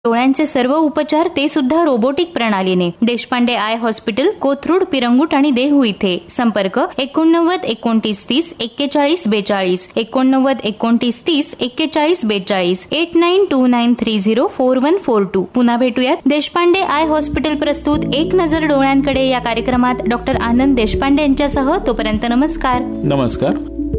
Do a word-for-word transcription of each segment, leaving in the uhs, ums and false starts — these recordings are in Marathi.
डोळ्यांचे सर्व उपचार ते सुद्धा रोबोटिक प्रणालीने. देशपांडे आय हॉस्पिटल, कोथरूड, पिरंगुट आणि देहू इथे. संपर्क एकोणनव्वद एकोणतीस तीस एक्केचाळीस बेचाळीस एकोणनव्वद एकोणतीस तीस एक्केचाळीस बेचाळीस eight nine to nine three zero four one four to. पुन्हा भेटूयात. देशपांडे आय हॉस्पिटल प्रस्तुत एक नजर डोळ्यांकडे या कार्यक्रमात डॉक्टर आनंद देशपांडे यांच्यासह. तोपर्यंत नमस्कार. नमस्कार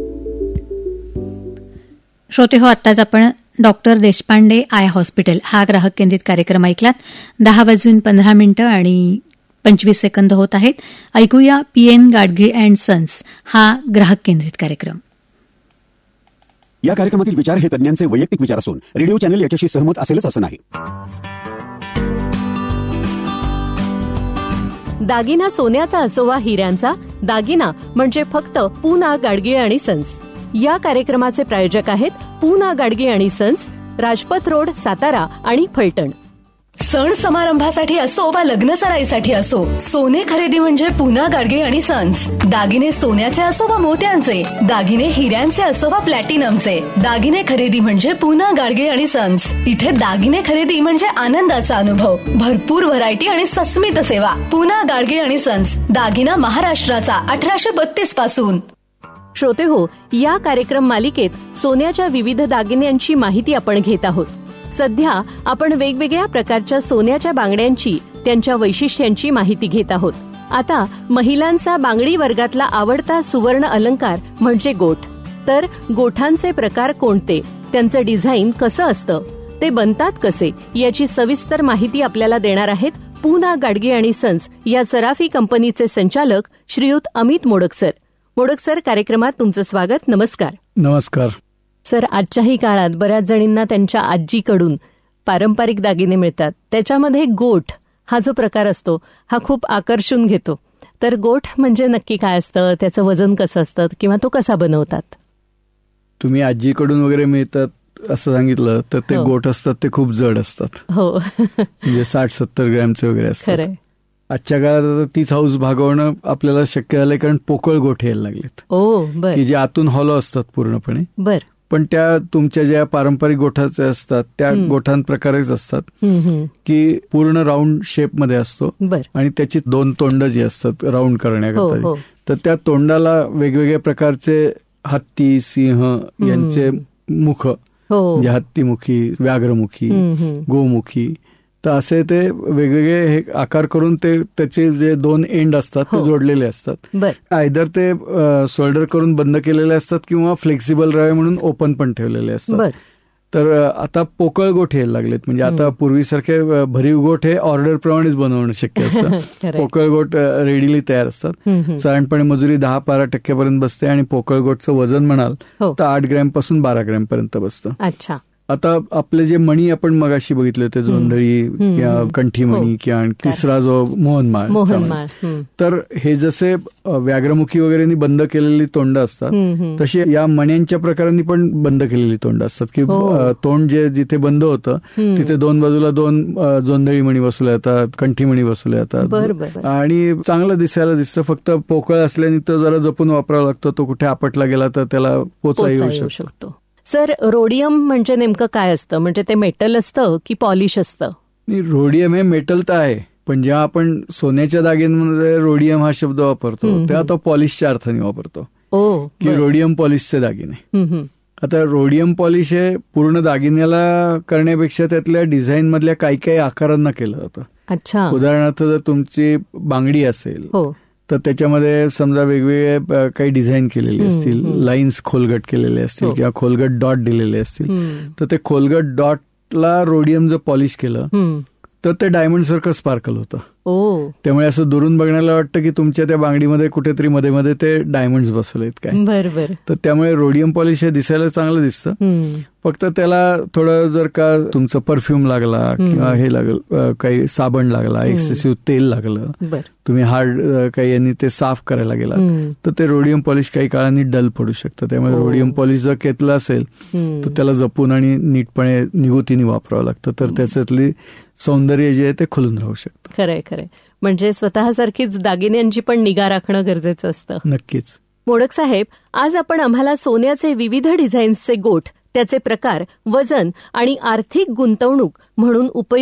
श्रोते हो, आत्ताच आपण डॉक्टर देशपांडे आय हॉस्पिटल हा ग्राहक केंद्रित कार्यक्रम ऐकलात. दहा वाजून पंधरा मिनिटं आणि पंचवीस सेकंद होत आहेत. ऐकूया P N Gadgil and sons हा ग्राहक केंद्रित कार्यक्रम. या कार्यक्रमातील विचार हे तज्ञांचे वैयक्तिक विचार असून रेडिओ चॅनल याच्याशी सहमत असेलच असं नाही. दागिना सोन्याचा असो वा हिऱ्यांचा, दागिना म्हणजे फक्त पूना गाडगीळ आणि सन्स. या कार्यक्रमाचे प्रायोजक आहेत पूना गाडगीळ आणि सन्स, राजपथ रोड, सातारा आणि फलटण. सण समारंभासाठी असो वा लग्न सराईसाठी असो, सोने खरेदी म्हणजे पूना गाडगीळ आणि सन्स. दागिने सोन्याचे असो वा मोत्यांचे, दागिने हिऱ्यांचे असो वा प्लॅटिनमचे, दागिने खरेदी म्हणजे पूना गाडगीळ आणि सन्स. इथे दागिने खरेदी म्हणजे आनंदाचा अनुभव, भरपूर व्हरायटी आणि सस्मित सेवा. पूना गाडगीळ आणि सन्स, दागिना महाराष्ट्राचा अठराशे बत्तीस पासून. श्रोते हो, या कार्यक्रम मालिकेत सोन्याच्या विविध दागिन्यांची माहिती आपण घेत आहोत. सध्या आपण वेगवेगळ्या प्रकारच्या सोन्याच्या बांगड्यांची, त्यांच्या वैशिष्ट्यांची माहिती घेत आहोत. आता महिलांचा बांगडी वर्गातला आवडता सुवर्ण अलंकार म्हणजे गोठ. तर गोठांचे प्रकार कोणते, त्यांचं डिझाईन कसं असतं, ते बनतात कसे, याची सविस्तर माहिती आपल्याला देणार आहेत पूना गाडगीळ आणि सन्स या सराफी कंपनीचे संचालक श्रीयुत अमित मोडक सर. मोडक सर, कार्यक्रमात तुमचं स्वागत. नमस्कार. नमस्कार सर. आजच्याही काळात बऱ्याच जणींना त्यांच्या आजीकडून पारंपरिक दागिने मिळतात. त्याच्यामध्ये गोठ हा जो प्रकार असतो हा खूप आकर्षून घेतो. तर गोठ म्हणजे नक्की काय असतं, त्याचं वजन कसं असतं किंवा तो कसा बनवतात? तुम्ही आजीकडून वगैरे मिळतात असं सांगितलं तर ते हो. गोठ असतात ते खूप जड असतात. हो म्हणजे साठ सत्तर ग्रॅमचे वगैरे असतात. खरंय. आजच्या काळात तीच हाऊस भागवणं आपल्याला शक्य झालंय कारण पोकळ गोठ यायला लागलेत. ओ बर. की जे आतून हॉलो असतात पूर्णपणे. बर. पण त्या तुमच्या ज्या पारंपरिक गोठाचे असतात त्या गोठांप्रकारेच असतात की पूर्ण राऊंड शेप मध्ये असतो. बर. आणि त्याची दोन तोंड जी असतात राऊंड करण्याकरता, हो, हो. तर त्या तोंडाला वेगवेगळ्या प्रकारचे हत्ती, सिंह यांचे मुख, म्हणजे हत्तीमुखी, व्याघ्रमुखी, गोमुखी, तर असे ते वेगवेगळे हे आकार करून ते त्याचे जे दोन एंड असतात ते जोडलेले असतात. आयदर ते शोल्डर करून बंद केलेले असतात किंवा फ्लेक्सिबल राहावे म्हणून ओपन पण ठेवलेले असतात. तर आता पोकळ गोठ यायला लागलेत. म्हणजे आता पूर्वीसारखे भरीव गोठ हे ऑर्डर प्रमाणेच बनवणं शक्य असतं. पोकळ गोठ रेडीली तयार असतात. साधारणपणे मजुरी दहा बारा टक्क्यापर्यंत बसते आणि पोकळ गोठचं वजन म्हणाल तर आठ ग्रॅम पासून बारा ग्रॅम पर्यंत बसतं. अच्छा. आता आपले जे मणी आपण मगाशी बघितले होते, जोंधळी किंवा कंठीमणी किंवा तिसरा जो मोहनमाळ, तर हे जसे व्याघ्रमुखी वगैरे बंद केलेली तोंड असतात तशी या मण्यांच्या प्रकारांनी पण बंद केलेली तोंड असतात. की तोंड जे जिथे बंद होतं तिथे दोन बाजूला दोन जोंधळी मणी बसवल्या जातात, कंठीमणी बसवल्या जातात आणि चांगलं दिसायला दिसतं. फक्त पोकळ असल्याने तो जरा जपून वापरावा लागतो. तो कुठे आपटला गेला तर त्याला पोचाही येऊ शकतो. सर, रोडियम म्हणजे नेमकं काय असतं? म्हणजे ते मेटल असतं की पॉलिश असतं? रोडियम हे मेटल तर आहे, पण जेव्हा आपण सोन्याच्या दागिन्यांमध्ये रोडियम हा शब्द वापरतो तेव्हा तो पॉलिशच्या अर्थाने वापरतो. की रोडियम पॉलिशचे दागिने. आता रोडियम पॉलिश हे पूर्ण दागिन्याला करण्यापेक्षा त्यातल्या डिझाईन मधल्या काही काही आकारांना केलं जातं. अच्छा. उदाहरणार्थ जर तुमची बांगडी असेल तर त्याच्यामध्ये समजा वेगवेगळे काही डिझाईन केलेली असतील, लाईन्स खोलगट केलेले असतील किंवा खोलगट डॉट दिलेले असतील, तर ते खोलगट डॉटला रोडियम जर पॉलिश केलं तर ते डायमंड सारखं स्पार्कल होतं. त्यामुळे असं दुरून बघण्याला वाटतं की तुमच्या त्या बांगडीमध्ये कुठेतरी मध्ये मध्ये ते डायमंड्स बसवलेत काय. बरोबर. तर त्यामुळे रोडियम पॉलिश हे दिसायला चांगलं दिसतं. फक्त त्याला थोडं जर का तुमचं परफ्यूम लागला किंवा हे लागलं, काही साबण लागला, एक्सेसिव्ह तेल लागलं, तुम्ही हार्ड काही यांनी ते साफ करायला गेला तर ते रोडियम पॉलिश काही काळांनी डल पडू शकतं. त्यामुळे रोडियम पॉलिश जर घेतलं असेल तर त्याला जपून आणि नीटपणे निगुतीने वापरावं लागतं. तर त्याच्यातली सौंदर्य जे आहे ते खुलून राहू शकतं. खरंय खरंय. म्हणजे स्वतःसारखीच दागिन्यांची पण निगा राखणं गरजेचं असतं. नक्कीच. मोडक साहेब, आज आपण आम्हाला सोन्याचे विविध डिझाईन्सचे गोठ, त्याचे प्रकार, वजन आणि आर्थिक गुंतवणूक म्हणून उपयुक्त